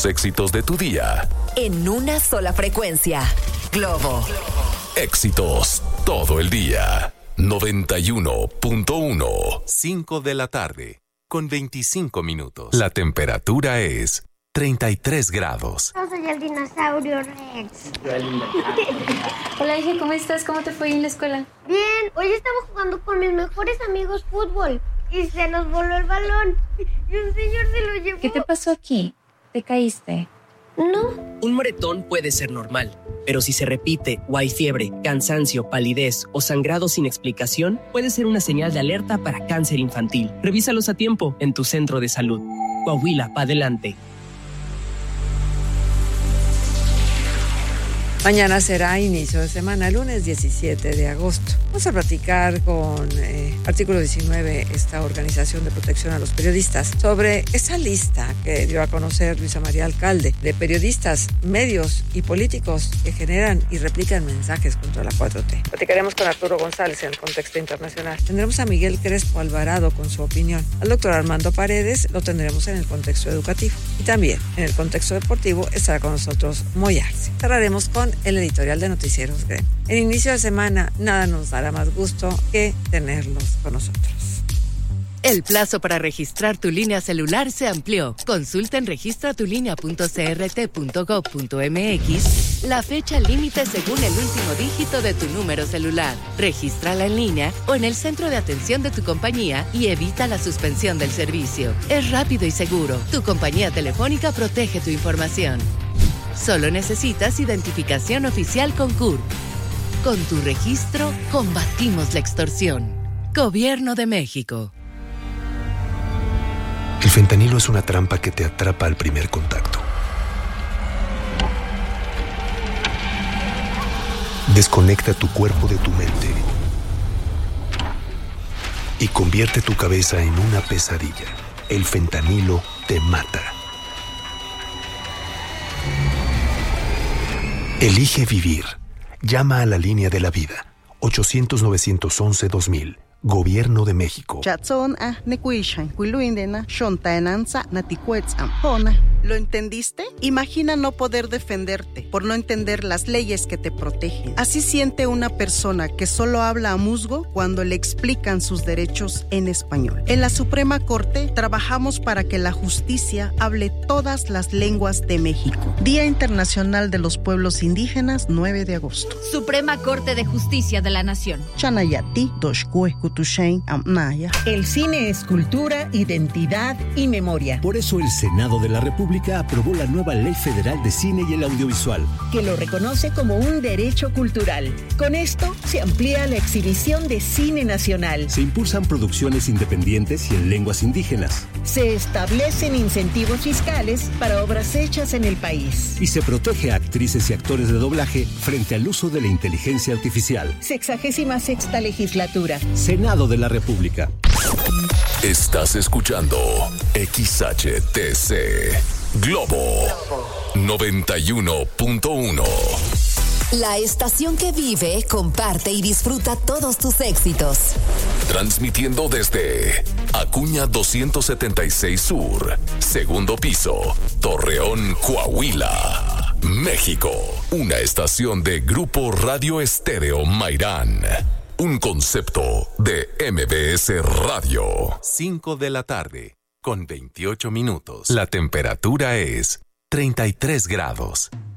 los éxitos de tu día. En una sola frecuencia. Globo. Éxitos todo el día. 91.1. 5 de la tarde, con 25 minutos. La temperatura es 33 grados. Yo soy el dinosaurio Rex. Hola, hija, ¿cómo estás? ¿Cómo te fue en la escuela? Bien, hoy estaba jugando con mis mejores amigos fútbol y se nos voló el balón y un señor se lo llevó. ¿Qué te pasó aquí? ¿Te caíste? No. Un moretón puede ser normal, pero si se repite o hay fiebre, cansancio, palidez o sangrado sin explicación, puede ser una señal de alerta para cáncer infantil. Revísalos a tiempo en tu centro de salud. Coahuila, pa' adelante. Mañana será inicio de semana, lunes 17 de agosto. Vamos a platicar con Artículo 19, esta organización de protección a los periodistas, sobre esa lista que dio a conocer Luisa María Alcalde de periodistas, medios y políticos que generan y replican mensajes contra la 4T. Platicaremos con Arturo González en el contexto internacional. Tendremos a Miguel Crespo Alvarado con su opinión. Al doctor Armando Paredes lo tendremos en el contexto educativo. Y también en el contexto deportivo estará con nosotros Moy Arce. Cerraremos con el editorial de Noticieros Grem. En inicio de semana, nada nos dará más gusto que tenerlos con nosotros. El plazo para registrar tu línea celular se amplió. Consulta en registratulinea.crt.gov.mx la fecha límite según el último dígito de tu número celular. Regístrala en línea o en el centro de atención de tu compañía y evita la suspensión del servicio. Es rápido y seguro. Tu compañía telefónica protege tu información. Solo necesitas identificación oficial con CURP. Con tu registro, combatimos la extorsión. Gobierno de México. El fentanilo es una trampa que te atrapa al primer contacto. Desconecta tu cuerpo de tu mente y convierte tu cabeza en una pesadilla. El fentanilo te mata. Elige vivir. Llama a la línea de la vida. 800-911-2000. Gobierno de México. ¿Lo entendiste? Imagina no poder defenderte por no entender las leyes que te protegen. Así siente una persona que solo habla a musgo cuando le explican sus derechos en español. En la Suprema Corte trabajamos para que la justicia hable todas las lenguas de México. Día Internacional de los Pueblos Indígenas, 9 de agosto. Suprema Corte de Justicia de la Nación. Chanayati, Doshkue, Kutushain, Amnaya. El cine es cultura, identidad y memoria. Por eso el Senado de la República aprobó la nueva Ley Federal de Cine y el Audiovisual, que lo reconoce como un derecho cultural. Con esto se amplía la exhibición de cine nacional. Se impulsan producciones independientes y en lenguas indígenas. Se establecen incentivos fiscales para obras hechas en el país. Y se protege a actrices y actores de doblaje frente al uso de la inteligencia artificial. 66ª legislatura. Senado de la República. Estás escuchando XHTC Globo 91.1. La estación que vive, comparte y disfruta todos tus éxitos. Transmitiendo desde Acuña 276 Sur, segundo piso, Torreón, Coahuila, México. Una estación de Grupo Radio Estéreo Mairán. Un concepto de MBS Radio. 5 de la tarde, con 28 minutos. La temperatura es 33 grados.